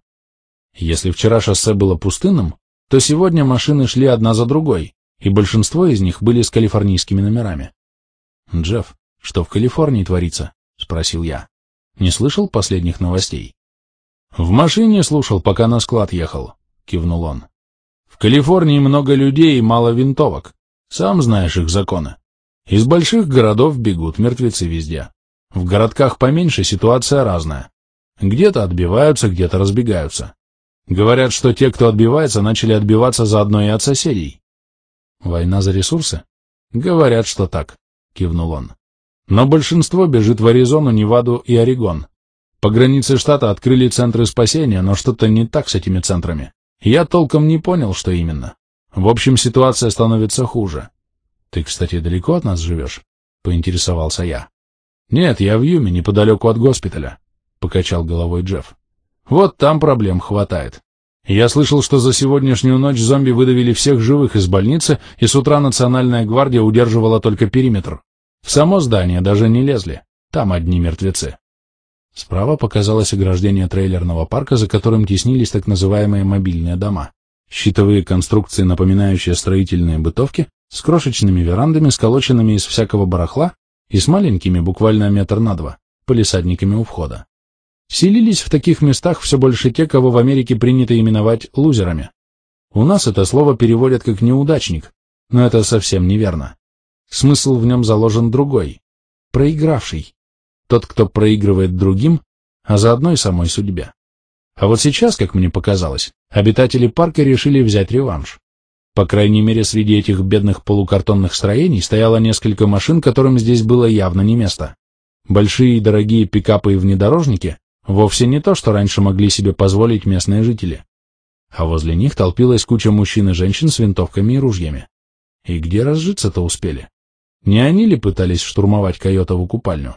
Если вчера шоссе было пустынным, то сегодня машины шли одна за другой, и большинство из них были с калифорнийскими номерами. «Джефф, что в Калифорнии творится?» — спросил я. «Не слышал последних новостей?» «В машине слушал, пока на склад ехал», — кивнул он. «В Калифорнии много людей и мало винтовок. Сам знаешь их законы. Из больших городов бегут, мертвецы везде. В городках поменьше ситуация разная. Где-то отбиваются, где-то разбегаются. Говорят, что те, кто отбивается, начали отбиваться заодно и от соседей». «Война за ресурсы?» «Говорят, что так», — кивнул он. «Но большинство бежит в Аризону, Неваду и Орегон. По границе штата открыли центры спасения, но что-то не так с этими центрами. Я толком не понял, что именно. В общем, ситуация становится хуже». «Ты, кстати, далеко от нас живешь?» — поинтересовался я. «Нет, я в Юме, неподалеку от госпиталя», — покачал головой Джефф. «Вот там проблем хватает. Я слышал, что за сегодняшнюю ночь зомби выдавили всех живых из больницы, и с утра Национальная гвардия удерживала только периметр. В само здание даже не лезли. Там одни мертвецы». Справа показалось ограждение трейлерного парка, за которым теснились так называемые мобильные дома. Щитовые конструкции, напоминающие строительные бытовки, с крошечными верандами, сколоченными из всякого барахла, и с маленькими, буквально метр на два, палисадниками у входа. Селились в таких местах все больше те, кого в Америке принято именовать лузерами. У нас это слово переводят как «неудачник», но это совсем неверно. Смысл в нем заложен другой — проигравший. Тот, кто проигрывает другим, а заодно и самой судьбе. А вот сейчас, как мне показалось, обитатели парка решили взять реванш. По крайней мере, среди этих бедных полукартонных строений стояло несколько машин, которым здесь было явно не место. Большие и дорогие пикапы и внедорожники вовсе не то, что раньше могли себе позволить местные жители. А возле них толпилась куча мужчин и женщин с винтовками и ружьями. И где разжиться-то успели? Не они ли пытались штурмовать Койотову купальню?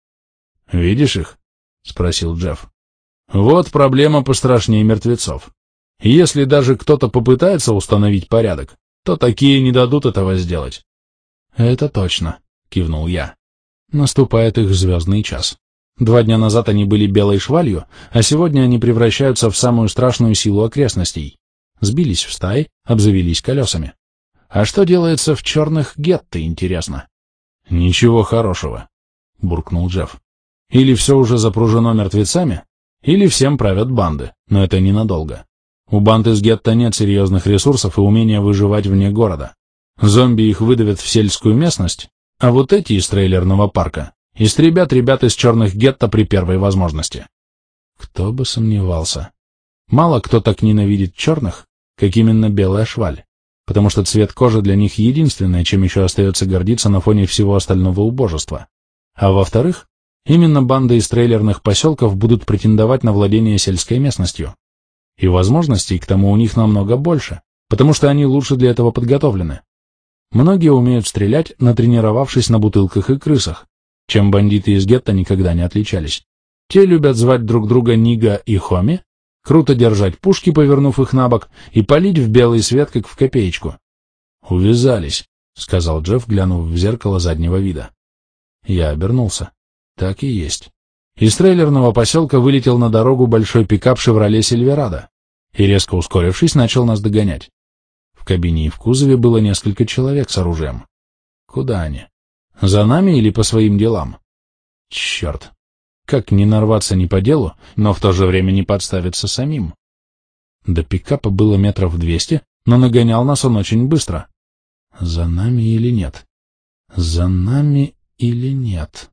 «Видишь их?» — спросил Джефф. «Вот проблема пострашнее мертвецов. Если даже кто-то попытается установить порядок, то такие не дадут этого сделать». «Это точно», — кивнул я. «Наступает их звездный час. 2 дня назад они были белой швалью, а сегодня они превращаются в самую страшную силу окрестностей. Сбились в стаи, обзавелись колесами. А что делается в черных гетто, интересно?» «Ничего хорошего», — буркнул Джефф. «Или все уже запружено мертвецами, или всем правят банды, но это ненадолго. У банд из гетто нет серьезных ресурсов и умения выживать вне города. Зомби их выдавят в сельскую местность, а вот эти из трейлерного парка истребят ребят из черных гетто при первой возможности». Кто бы сомневался. Мало кто так ненавидит черных, как именно белая шваль, потому что цвет кожи для них единственное, чем еще остается гордиться на фоне всего остального убожества. А во-вторых, именно банды из трейлерных поселков будут претендовать на владение сельской местностью. И возможностей к тому у них намного больше, потому что они лучше для этого подготовлены. Многие умеют стрелять, натренировавшись на бутылках и крысах, чем бандиты из гетто никогда не отличались. Те любят звать друг друга Нига и Хоми, круто держать пушки, повернув их на бок, и палить в белый свет, как в копеечку. «Увязались», — сказал Джефф, глянув в зеркало заднего вида. Я обернулся. Так и есть. Из трейлерного поселка вылетел на дорогу большой пикап «Шевроле Сильверадо» и, резко ускорившись, начал нас догонять. В кабине и в кузове было несколько человек с оружием. Куда они? За нами или по своим делам? Черт! Как не нарваться не по делу, но в то же время не подставиться самим? До пикапа было 200 метров, но нагонял нас он очень быстро. За нами или нет? За нами или нет?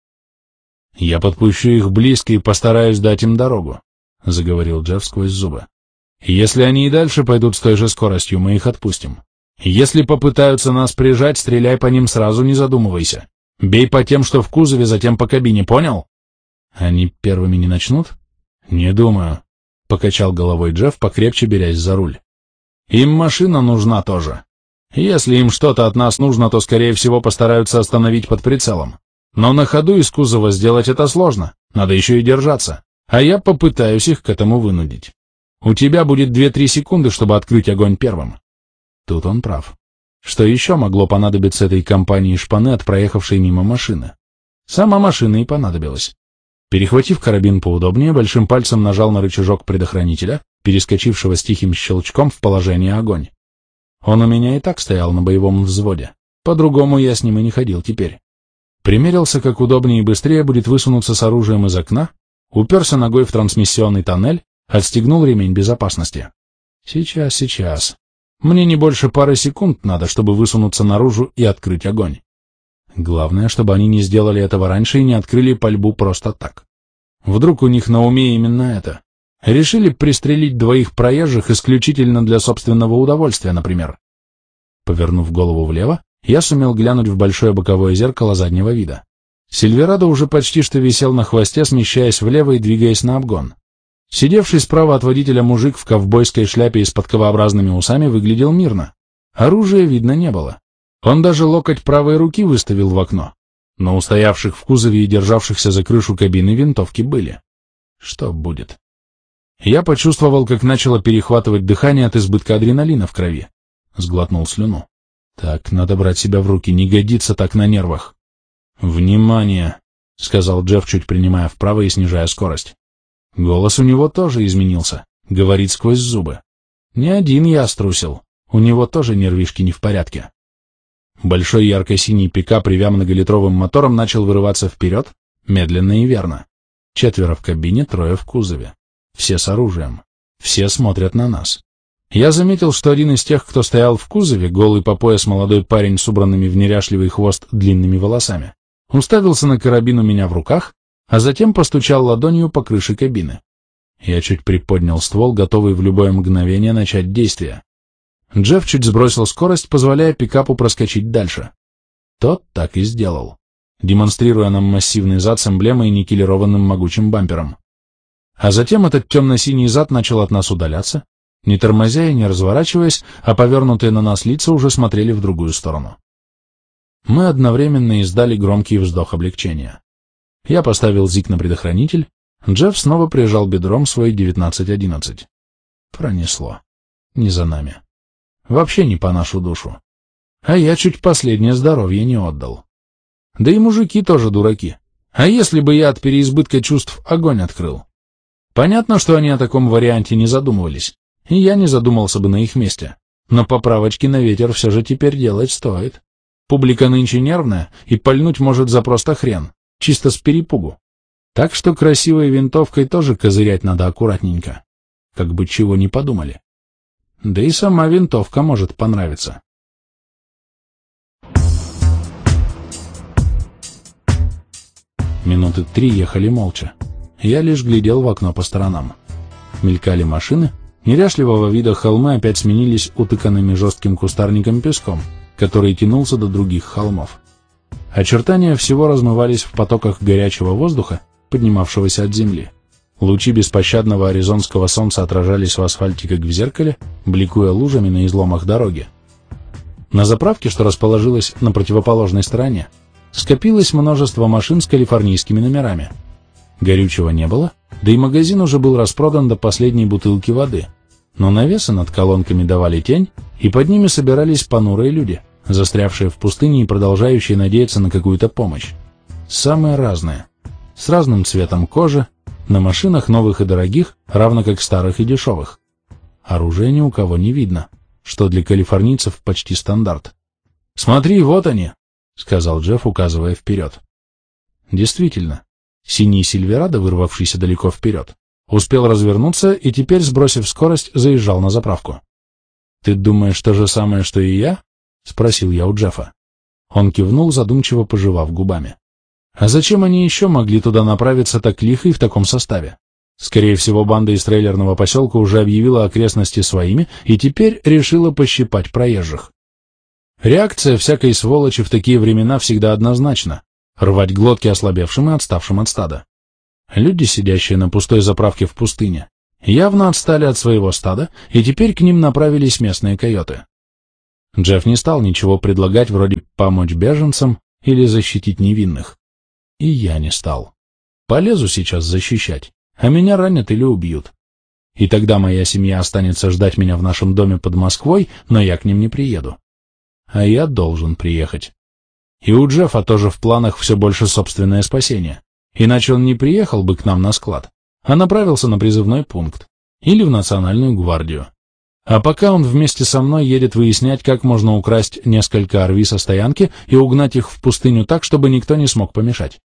«Я подпущу их близко и постараюсь дать им дорогу», — заговорил Джефф сквозь зубы. «Если они и дальше пойдут с той же скоростью, мы их отпустим. Если попытаются нас прижать, стреляй по ним сразу, не задумывайся. Бей по тем, что в кузове, затем по кабине, понял?» «Они первыми не начнут?» «Не думаю. — покачал головой Джефф, покрепче берясь за руль. «Им машина нужна тоже. Если им что-то от нас нужно, то, скорее всего, постараются остановить под прицелом. Но на ходу из кузова сделать это сложно, надо еще и держаться, а я попытаюсь их к этому вынудить. У тебя будет 2-3 секунды, чтобы открыть огонь первым». Тут он прав. Что еще могло понадобиться этой компании шпаны от проехавшей мимо машины? Сама машина и понадобилась. Перехватив карабин поудобнее, большим пальцем нажал на рычажок предохранителя, перескочившего с тихим щелчком в положение огонь. Он у меня и так стоял на боевом взводе. По-другому я с ним и не ходил теперь. Примерился, как удобнее и быстрее будет высунуться с оружием из окна, уперся ногой в трансмиссионный тоннель, отстегнул ремень безопасности. Сейчас. Мне не больше пары секунд надо, чтобы высунуться наружу и открыть огонь. Главное, чтобы они не сделали этого раньше и не открыли пальбу просто так. Вдруг у них на уме именно это. Решили пристрелить 2 проезжих исключительно для собственного удовольствия, например. Повернув голову влево, я сумел глянуть в большое боковое зеркало заднего вида. Сильверадо уже почти что висел на хвосте, смещаясь влево и двигаясь на обгон. Сидевший справа от водителя мужик в ковбойской шляпе и с подковообразными усами выглядел мирно. Оружия видно не было. Он даже локоть правой руки выставил в окно. Но у стоявших в кузове и державшихся за крышу кабины винтовки были. Что будет? Я почувствовал, как начало перехватывать дыхание от избытка адреналина в крови. Сглотнул слюну. Так, надо брать себя в руки, не годится так на нервах. «Внимание!» — сказал Джефф, чуть принимая вправо и снижая скорость. Голос у него тоже изменился, говорит сквозь зубы. Не один я струсил, у него тоже нервишки не в порядке. Большой ярко-синий пикап, ревя многолитровым мотором, начал вырываться вперед, медленно и верно. 4 в кабине, 3 в кузове. Все с оружием. Все смотрят на нас. Я заметил, что один из тех, кто стоял в кузове, голый по пояс молодой парень с убранными в неряшливый хвост длинными волосами, уставился на карабин у меня в руках, а затем постучал ладонью по крыше кабины. Я чуть приподнял ствол, готовый в любое мгновение начать действие. Джефф чуть сбросил скорость, позволяя пикапу проскочить дальше. Тот так и сделал, демонстрируя нам массивный зад с эмблемой и никелированным могучим бампером. А затем этот темно-синий зад начал от нас удаляться, не тормозя и не разворачиваясь, а повернутые на нас лица уже смотрели в другую сторону. Мы одновременно издали громкий вздох облегчения. Я поставил ЗИК на предохранитель, Джефф снова прижал бедром свой 1911. Пронесло. Не за нами. Вообще не по нашу душу. А я чуть последнее здоровье не отдал. Да и мужики тоже дураки. А если бы я от переизбытка чувств огонь открыл? Понятно, что они о таком варианте не задумывались, и я не задумался бы на их месте. Но поправочки на ветер все же теперь делать стоит. Публика нынче нервная, и пальнуть может за просто хрен, чисто с перепугу. Так что красивой винтовкой тоже козырять надо аккуратненько, как бы чего не подумали. Да и сама винтовка может понравиться. Минуты 3 ехали молча. Я лишь глядел в окно по сторонам. Мелькали машины, неряшливого вида холмы опять сменились утыканными жестким кустарником песком, который тянулся до других холмов. Очертания всего размывались в потоках горячего воздуха, поднимавшегося от земли. Лучи беспощадного аризонского солнца отражались в асфальте, как в зеркале, бликуя лужами на изломах дороги. На заправке, что расположилась на противоположной стороне, скопилось множество машин с калифорнийскими номерами. Горючего не было, да и магазин уже был распродан до последней бутылки воды. Но навесы над колонками давали тень, и под ними собирались понурые люди, застрявшие в пустыне и продолжающие надеяться на какую-то помощь. Самые разные. С разным цветом кожи, на машинах новых и дорогих, равно как старых и дешевых. Оружия ни у кого не видно, что для калифорнийцев почти стандарт. «Смотри, вот они!» — сказал Джефф, указывая вперед. Действительно, синий Сильверадо, вырвавшийся далеко вперед, успел развернуться и теперь, сбросив скорость, заезжал на заправку. «Ты думаешь то же самое, что и я?» — спросил я у Джеффа. Он кивнул, задумчиво пожевав губами. «А зачем они еще могли туда направиться так лихо и в таком составе? Скорее всего, банда из трейлерного поселка уже объявила окрестности своими и теперь решила пощипать проезжих. Реакция всякой сволочи в такие времена всегда однозначна — рвать глотки ослабевшим и отставшим от стада. Люди, сидящие на пустой заправке в пустыне, Явно отстали от своего стада, и теперь к ним направились местные койоты. Джефф не стал ничего предлагать вроде помочь беженцам или защитить невинных. И я не стал. Полезу сейчас защищать, а меня ранят или убьют. И тогда моя семья останется ждать меня в нашем доме под Москвой, но я к ним не приеду. А я должен приехать. И у Джеффа тоже в планах все больше собственное спасение. Иначе он не приехал бы к нам на склад, а направился на призывной пункт или в Национальную гвардию. А пока он вместе со мной едет выяснять, как можно украсть несколько ОРВИ со стоянки и угнать их в пустыню так, чтобы никто не смог помешать.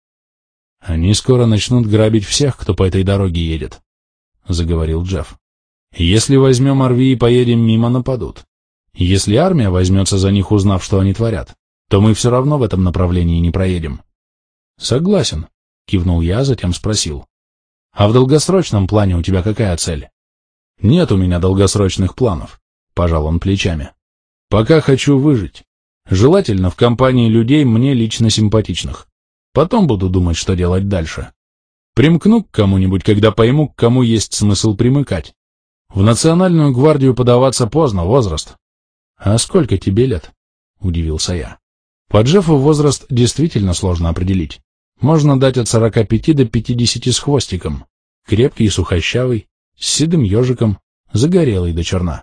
Они скоро начнут грабить всех, кто по этой дороге едет, — заговорил Джефф. Если возьмем ОРВИ и поедем мимо, нападут. Если армия возьмется за них, узнав, что они творят, то мы все равно в этом направлении не проедем. Согласен, — кивнул я, затем спросил. А в долгосрочном плане у тебя какая цель? Нет у меня долгосрочных планов, — пожал он плечами. Пока хочу выжить. Желательно в компании людей мне лично симпатичных. Потом буду думать, что делать дальше. Примкну к кому-нибудь, когда пойму, к кому есть смысл примыкать. В Национальную гвардию подаваться поздно, возраст. А сколько тебе лет? — удивился я. По Джеффу возраст действительно сложно определить. Можно дать от 45 до 50 с хвостиком. Крепкий и сухощавый, с седым ежиком, загорелый до черна.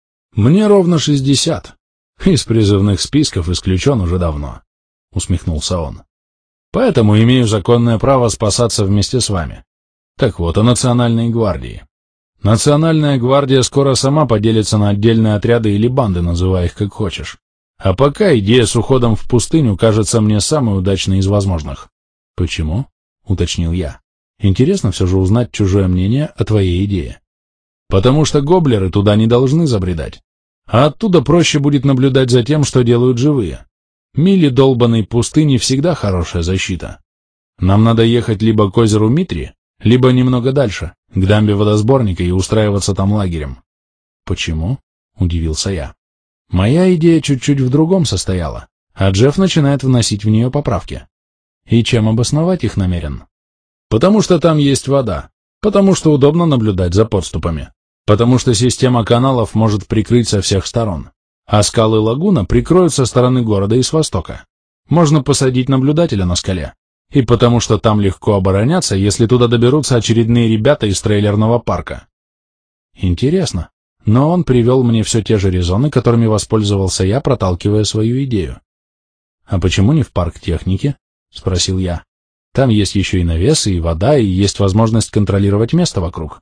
Мне ровно 60. Из призывных списков исключен уже давно, — усмехнулся он. Поэтому имею законное право спасаться вместе с вами. Так вот, о Национальной гвардии. Национальная гвардия скоро сама поделится на отдельные отряды или банды, называй их как хочешь. А пока идея с уходом в пустыню кажется мне самой удачной из возможных. Почему? — уточнил я. Интересно все же узнать чужое мнение о твоей идее. Потому что гоблеры туда не должны забредать. А оттуда проще будет наблюдать за тем, что делают живые. Мили долбанной пустыни всегда хорошая защита. Нам надо ехать либо к озеру Митри, либо немного дальше, к дамбе водосборника и устраиваться там лагерем. Почему? — удивился я. Моя идея чуть-чуть в другом состояла, а Джефф начинает вносить в нее поправки. И чем обосновать их намерен? Потому что там есть вода, потому что удобно наблюдать за подступами, потому что система каналов может прикрыть со всех сторон, а скалы лагуна прикроют со стороны города и с востока. Можно посадить наблюдателя на скале, и потому что там легко обороняться, если туда доберутся очередные ребята из трейлерного парка. Интересно, но он привел мне все те же резоны, которыми воспользовался я, проталкивая свою идею. «А почему не в парк техники?» — спросил я. «Там есть еще и навесы, и вода, и есть возможность контролировать место вокруг».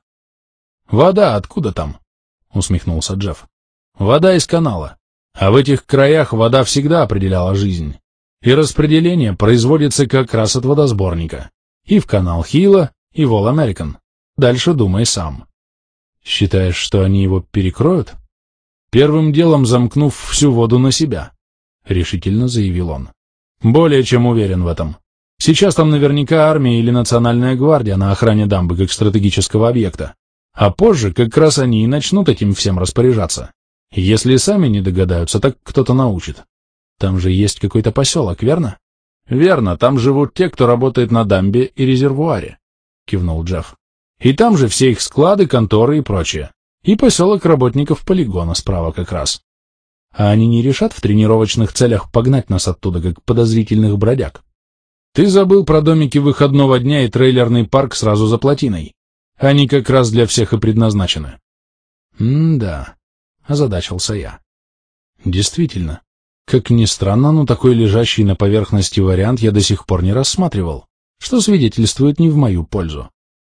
«Вода откуда там?» — усмехнулся Джефф. «Вода из канала. А в этих краях вода всегда определяла жизнь. И распределение производится как раз от водосборника. И в канал Хила, и в All American. Дальше думай сам». «Считаешь, что они его перекроют?» «Первым делом замкнув всю воду на себя», — решительно заявил он. «Более чем уверен в этом. Сейчас там наверняка армия или Национальная гвардия на охране дамбы как стратегического объекта. А позже как раз они и начнут этим всем распоряжаться. Если сами не догадаются, так кто-то научит. Там же есть какой-то поселок, верно?» «Верно, там живут те, кто работает на дамбе и резервуаре», — кивнул Джефф. «И там же все их склады, конторы и прочее. И поселок работников полигона справа как раз. А они не решат в тренировочных целях погнать нас оттуда, как подозрительных бродяг? Ты забыл про домики выходного дня и трейлерный парк сразу за плотиной. Они как раз для всех и предназначены». «Да», — озадачился я. «Действительно, как ни странно, но такой лежащий на поверхности вариант я до сих пор не рассматривал, что свидетельствует не в мою пользу.